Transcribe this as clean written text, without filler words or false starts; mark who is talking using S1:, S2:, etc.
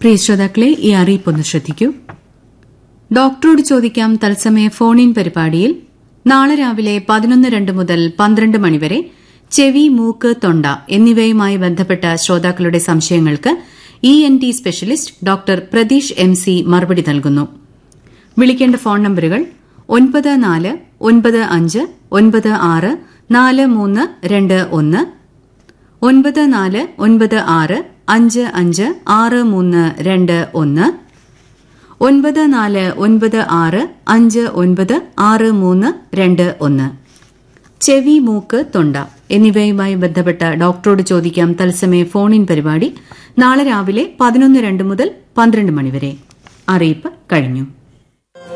S1: പ്രിയ ശ്രോതാക്കളെ, ഈ അറിയിപ്പൊന്ന് ശ്രദ്ധിക്കൂ. ഡോക്ടറോട് ചോദിക്കാം തത്സമയ ഫോൺ ഇൻ പരിപാടിയിൽ നാളെ രാവിലെ 11:02 മുതൽ 12 മണിവരെ ചെവി, മൂക്ക്, തൊണ്ട എന്നിവയുമായി ബന്ധപ്പെട്ട ശ്രോതാക്കളുടെ സംശയങ്ങൾക്ക് ENT specialist doctor Pratheesh MC മറുപടി നൽകുന്നു. വിളിക്കേണ്ട ഫോൺ നമ്പറുകൾ 9495964321, 9496556321, 9496596321. ചെവി, മൂക്ക്, തൊണ്ട എന്നിവയുമായി ബന്ധപ്പെട്ട ഡോക്ടറോട് ചോദിക്കാം തത്സമയ ഫോൺ ഇൻ പരിപാടി നാളെ രാവിലെ 11:02 മുതൽ 12 മണിവരെ. അറിയിപ്പ് കഴിഞ്ഞു.